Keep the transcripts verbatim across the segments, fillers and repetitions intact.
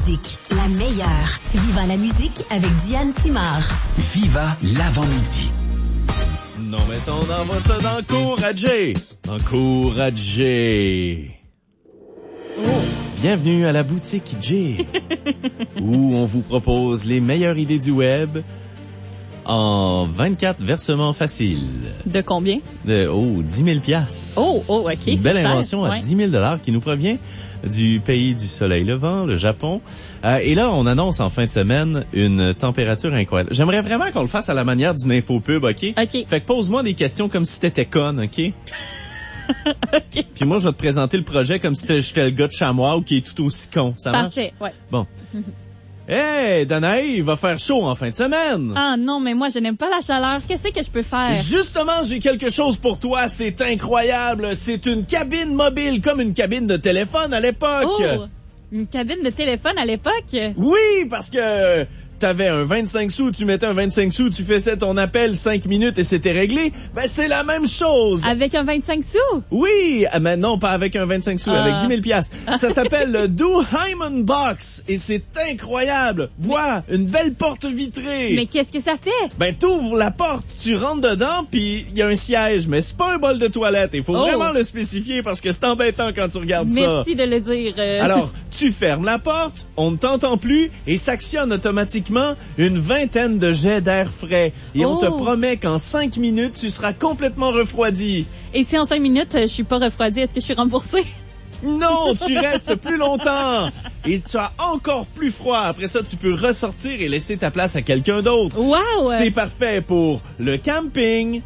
musique, la meilleure. Viva la musique avec Diane Simard. Viva l'avant-midi. Non, mais ça, on envoie ça dans le cours à Jay. Dans le cours à Jay. Oh. Bienvenue à la boutique Jay, où on vous propose les meilleures idées du web en vingt-quatre versements faciles. De combien? De, oh, dix mille piastres. Oh, oh, OK. Une belle invention cher, à ouais. dix mille dollars qui nous provient du pays du soleil levant, le Japon. Euh, et là, on annonce en fin de semaine une température incroyable. J'aimerais vraiment qu'on le fasse à la manière d'une infopub, OK? OK. Fait que pose-moi des questions comme si t'étais conne, OK? OK. Puis moi, je vais te présenter le projet comme si j'étais le gars de Chamois ou qui est tout aussi con. Ça marche? Parfait, ouais. Bon. Hey, Danaï, il va faire chaud en fin de semaine. Ah non, mais moi, je n'aime pas la chaleur. Qu'est-ce que je peux faire? Justement, j'ai quelque chose pour toi. C'est incroyable. C'est une cabine mobile, comme une cabine de téléphone à l'époque. Oh, une cabine de téléphone à l'époque? Oui, parce que t'avais un vingt-cinq sous, tu mettais un vingt-cinq sous, tu faisais ton appel cinq minutes et c'était réglé. Ben, c'est la même chose. Avec un vingt-cinq sous? Oui, mais non, pas avec un vingt-cinq sous, Ah. avec dix mille piastres. Ça s'appelle le Do Hyman Box et c'est incroyable. Vois, une belle porte vitrée. Mais qu'est-ce que ça fait? Ben, t'ouvres la porte, tu rentres dedans, puis il y a un siège, mais c'est pas un bol de toilette. Il faut Oh. vraiment le spécifier parce que c'est embêtant quand tu regardes ça. Merci de le dire. euh. Alors, tu fermes la porte, on ne t'entend plus et s'actionne automatiquement une vingtaine de jets d'air frais. Et on Oh. te promet qu'en cinq minutes, tu seras complètement refroidi. Et si en cinq minutes, je suis pas refroidie, est-ce que je suis remboursée? Non, tu restes plus longtemps et tu as encore plus froid. Après ça, tu peux ressortir et laisser ta place à quelqu'un d'autre. Wow! C'est parfait pour le camping.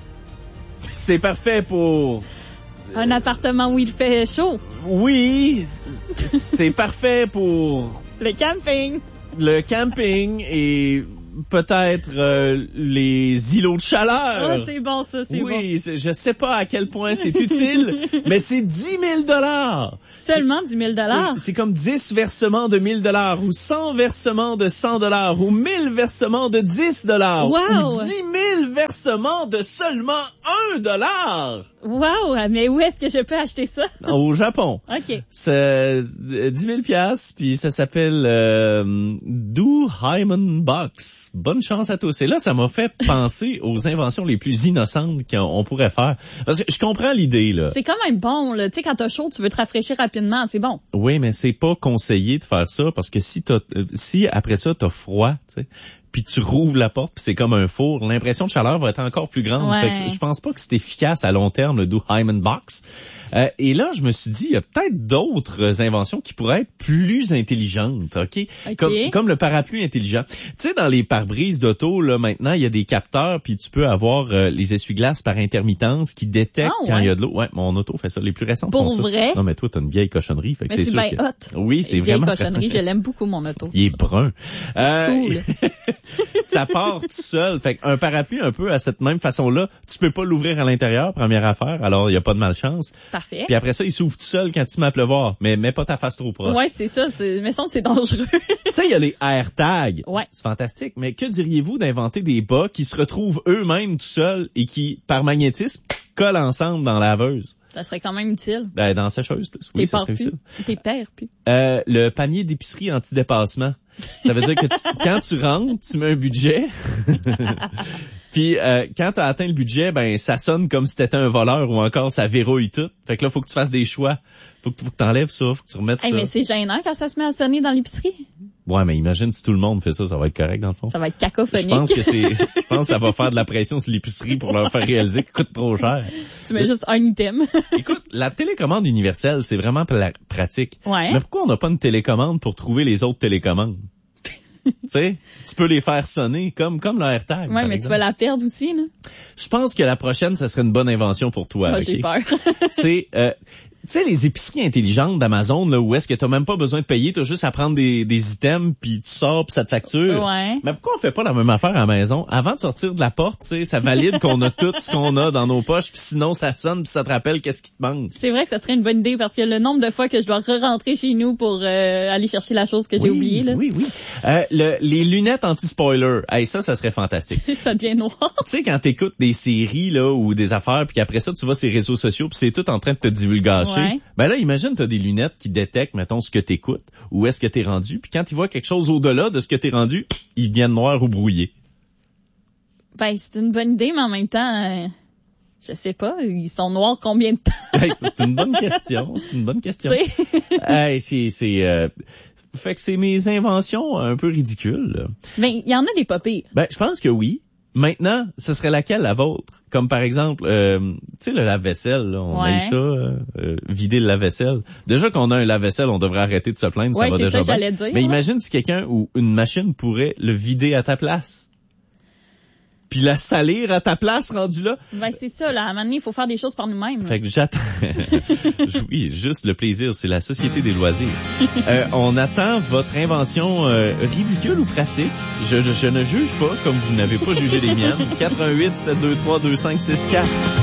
C'est parfait pour... Un appartement où il fait chaud. Oui, c'est parfait pour Le camping. le camping et peut-être euh, les îlots de chaleur. Oh, c'est bon, ça, c'est bon. Oui, c'est- je sais pas à quel point c'est utile, mais c'est dix mille dollars. Seulement dix mille dollars. C'est comme dix versements de mille dollars ou cent versements de cent dollars ou mille versements de dix dollars Wow. ou dix mille versements de seulement un dollar Wow! Mais où est-ce que je peux acheter ça? au Japon. OK. C'est euh, dix mille piastres, puis ça s'appelle euh, Do Hyman Box. Bonne chance à tous. Et là, ça m'a fait penser aux inventions les plus innocentes qu'on pourrait faire. Parce que je comprends l'idée, là. C'est quand même bon, là. Tu sais, quand t'as chaud, tu veux te rafraîchir rapidement, c'est bon. Oui, mais c'est pas conseillé de faire ça parce que si t'as, euh, si après ça t'as froid, tu sais, puis tu rouvres la porte, puis c'est comme un four, l'impression de chaleur va être encore plus grande. Ouais. Fait que je pense pas que c'est efficace à long terme, le Do Hyman Box. Euh, et là, je me suis dit, il y a peut-être d'autres inventions qui pourraient être plus intelligentes, OK? OK. Comme, comme le parapluie intelligent. Tu sais, dans les pare-brises d'auto, là, maintenant, il y a des capteurs, puis tu peux avoir euh, les essuie-glaces par intermittence qui détectent Ah, quand ouais. il y a de l'eau. Ouais, mon auto fait ça. Les plus récentes Pour font ça. vrai? Non, mais toi, t'as une vieille cochonnerie, fait que Mais c'est c'est sûr bien que... hot. Oui, c'est Vieille vraiment... cochonnerie, je l'aime beaucoup, mon auto. Il est brun. Euh, Cool. ça part tout seul. Fait un parapluie un peu à cette même façon-là, tu peux pas l'ouvrir à l'intérieur, première affaire, alors il y a pas de malchance. Parfait. Puis après ça, il s'ouvre tout seul quand tu mets à pleuvoir, mais mets pas ta face trop proche. Ouais, c'est ça. C'est... Mais ça, c'est dangereux. Tu sais, il y a les AirTags. Ouais. C'est fantastique, mais que diriez-vous d'inventer des bas qui se retrouvent eux-mêmes tout seuls et qui, par magnétisme, collent ensemble dans la laveuse? Ça serait quand même utile. Ben, dans la sécheuse, plus. Oui, T'es ça pars serait plus. utile. T'es père, puis. Euh, le panier d'épicerie anti-dépassement. Ça veut dire que tu- quand tu rentres, tu mets un budget. Puis euh, quand tu as atteint le budget, ben ça sonne comme si t'étais un voleur ou encore ça verrouille tout. Fait que là, faut que tu fasses des choix. Faut que tu enlèves ça, faut que tu remettes Hey, ça. mais c'est gênant quand ça se met à sonner dans l'épicerie. Ouais, mais imagine si tout le monde fait ça, ça va être correct dans le fond. Ça va être Je cacophonique. pense que c'est, je pense que ça va faire de la pression sur l'épicerie pour leur faire réaliser qu'il coûte trop cher. Tu mets juste un item. Écoute, la télécommande universelle, c'est vraiment pla- pratique. Ouais. Mais pourquoi on n'a pas une télécommande pour trouver les autres télécommandes? Tu sais, tu peux les faire sonner comme comme le AirTag. Ouais, par mais exemple. tu vas la perdre aussi, là. Je pense que la prochaine, ça serait une bonne invention pour toi. Moi, ok? j'ai peur. C'est euh, tu sais, les épiceries intelligentes d'Amazon, là, où est-ce que t'as même pas besoin de payer, t'as juste à prendre des, des items, puis tu sors, puis ça te facture. Ouais. Mais pourquoi on fait pas la même affaire à la maison? Avant de sortir de la porte, tu sais, ça valide qu'on a tout ce qu'on a dans nos poches, puis sinon ça sonne, puis ça te rappelle qu'est-ce qui te manque. C'est vrai que ça serait une bonne idée parce que le nombre de fois que je dois re-rentrer chez nous pour euh, aller chercher la chose que j'ai Oui, oubliée, là. oui, oui. Euh, le, les lunettes anti-spoiler, hey, ça, ça serait fantastique. Ça devient noir. Tu sais, quand t'écoutes des séries, là, ou des affaires, puis qu'après ça, tu vas sur les réseaux sociaux, puis c'est tout en train de te divulgacher. marché. Ouais. Ben là, imagine, t'as des lunettes qui détectent, mettons, ce que t'écoutes, où est-ce que t'es rendu, puis quand ils voient quelque chose au-delà de ce que t'es rendu, ils viennent noirs ou brouillés. Ben, c'est une bonne idée, mais en même temps, euh, je sais pas, ils sont noirs combien de temps? Hey, ça, c'est une bonne question, c'est une bonne question. Hey, c'est, c'est, euh, fait que c'est mes inventions un peu ridicules, là. Ben, il y en a des pas pires. Ben, je pense que oui. Maintenant, ce serait laquelle la vôtre? Comme par exemple, euh, tu sais, le lave-vaisselle, là, on Ouais. a ça, euh, euh, vider le lave-vaisselle. Déjà qu'on a un lave-vaisselle, on devrait arrêter de se plaindre, Ouais, ça va c'est déjà ça que bien. j'allais dire, Mais ouais. imagine si quelqu'un ou une machine pourrait le vider à ta place. Puis la salir à ta place, rendu là. Ben, c'est ça, là. À un moment donné, il faut faire des choses par nous-mêmes. Fait que j'attends. Oui, juste le plaisir, c'est la société des loisirs. Euh, on attend votre invention euh, ridicule ou pratique. Je, je, je ne juge pas, comme vous n'avez pas jugé les miennes. quatre un huit, sept deux trois, deux cinq six quatre